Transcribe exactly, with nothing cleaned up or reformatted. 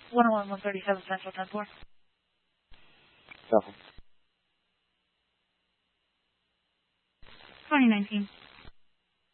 one oh one, one thirty-seven Central, ten four. Copy. twenty nineteen.